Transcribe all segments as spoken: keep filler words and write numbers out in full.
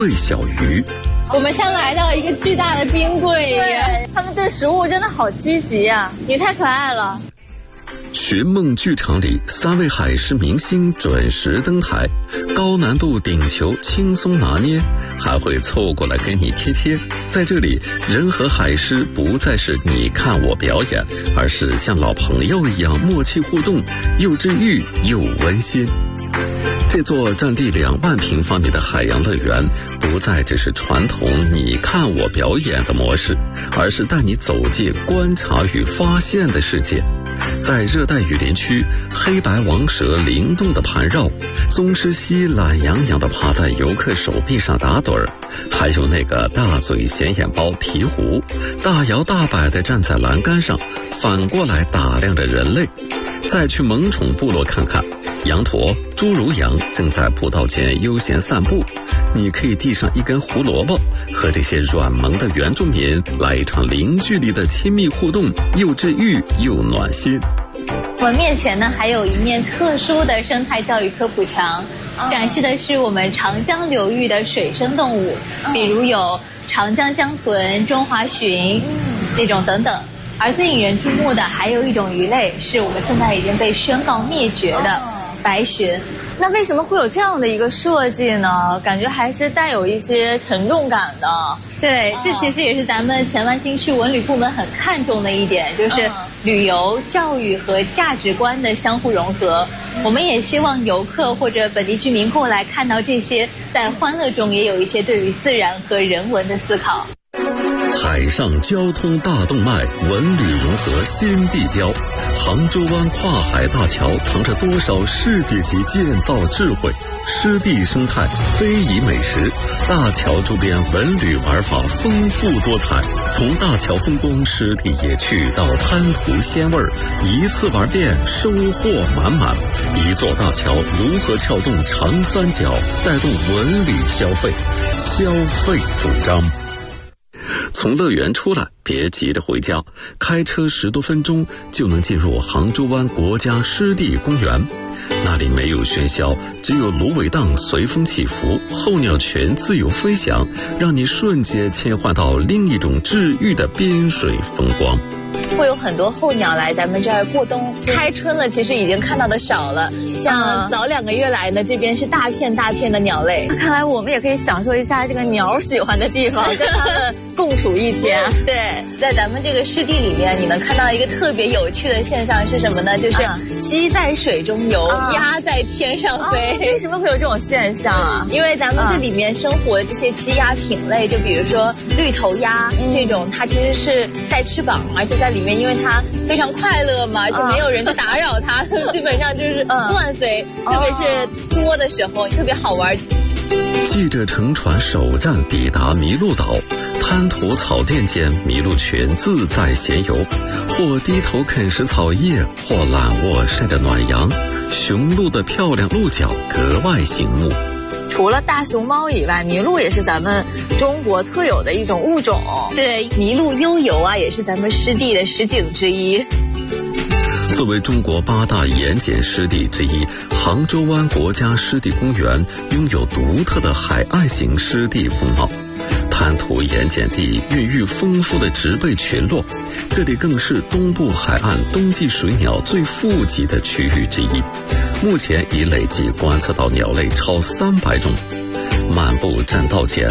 喂小鱼。 我们像来到一个巨大的冰柜一样， 他们对食物真的好积极啊！你太可爱了。 寻梦剧场里，三位海狮明星准时登台，高难度顶球轻松拿捏，还会凑过来跟你贴贴。在这里，人和海狮不再是你看我表演，而是像老朋友一样默契互动，又治愈又温馨。这座占地两万平方米的海洋乐园，不再只是传统你看我表演的模式，而是带你走进观察与发现的世界。在热带雨林区，黑白王蛇灵动地盘绕，宗师蜥懒洋洋地趴在游客手臂上打盹儿，还有那个大嘴显眼包鹈鹕，大摇大摆地站在栏杆上，反过来打量着人类。再去萌宠部落看看，羊驼、侏儒羊正在步道间悠闲散步，你可以递上一根胡萝卜，和这些软萌的原住民来一场零距离的亲密互动，又治愈又暖心。 我们面前呢还有一面特殊的生态教育科普墙，展示的是我们长江流域的水生动物，比如有长江江豚、中华鲟这种等等。而最引人注目的还有一种鱼类，是我们现在已经被宣告灭绝的白鲟。 那为什么会有这样的一个设计呢？感觉还是带有一些沉重感的。 对，这其实也是咱们前湾新区文旅部门很看重的一点，就是旅游、教育和价值观的相互融合。我们也希望游客或者本地居民过来看到这些，在欢乐中也有一些对于自然和人文的思考。 海上交通大动脉，文旅融合新地标。杭州湾跨海大桥藏着多少世界级建造智慧？湿地生态、非遗美食，大桥周边文旅玩法丰富多彩。从大桥风光、湿地野趣到滩涂鲜味儿，一次玩遍，收获满满。一座大桥如何撬动长三角，带动文旅消费？消费主张。从乐园出来，别急着回家，开车十多分钟就能进入杭州湾国家湿地公园。那里没有喧嚣，只有芦苇荡随风起伏，候鸟群自由飞翔，让你瞬间切换到另一种治愈的边水风光。 会有很多候鸟来咱们这儿过冬，开春了其实已经看到的少了，像早两个月来呢，这边是大片大片的鸟类。 看来我们也可以享受一下这个鸟喜欢的地方，跟它们共处一天。 对，在咱们这个湿地里面，你能看到一个特别有趣的现象是什么呢？就是鸡在水中游，啊、鸭在天上飞。 啊、为什么会有这种现象啊？ 因为咱们这里面生活的这些鸡鸭品类，就比如说绿头鸭、嗯、这种，它其实是带翅膀，而且在里面因为它非常快乐嘛，就没有人去打扰它，啊、基本上就是乱飞，嗯、特别是多的时候，特别好玩。 记者乘船首站抵达麋鹿岛，滩涂草甸间，麋鹿群自在闲游，或低头啃食草叶，或懒卧晒着暖阳。雄鹿的漂亮鹿角格外醒目。 除了大熊猫以外，麋鹿也是咱们中国特有的一种物种。 对，麋鹿悠游啊，也是咱们湿地的实景之一。 作为中国八大盐碱湿地之一，杭州湾国家湿地公园拥有独特的海岸型湿地风貌。滩涂盐碱地孕育丰富的植被群落，这里更是东部海岸冬季水鸟最富集的区域之一。目前已累计观测到鸟类超三百种。漫步栈道间，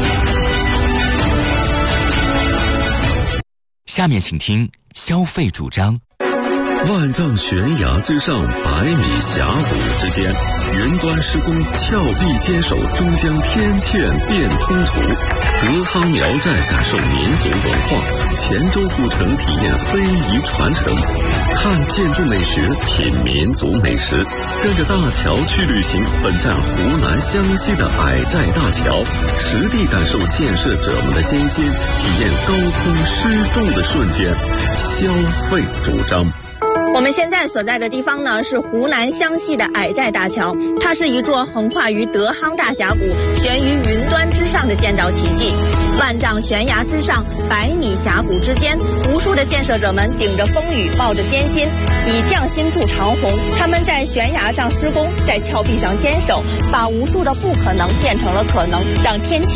下面请听消费主张。 万丈悬崖之上，百米峡谷之间，云端施工，峭壁坚守，终将天堑变通途。德夯苗寨感受民族文化，黔州古城体验非遗传承，看建筑美学，品民族美食。跟着大桥去旅行，本站湖南湘西的矮寨大桥，实地感受建设者们的艰辛，体验高空失重的瞬间。消费主张。 我们现在所在的地方呢，是湖南湘西的矮寨大桥，它是一座横跨于德夯大峡谷、悬于云端之上样的建造奇迹。万丈悬崖之上，百米峡谷之间，无数的建设者们顶着风雨，冒着艰辛，以匠心铸长虹。他们在悬崖上施工，在峭壁上坚守，把无数的不可能变成了可能，让天气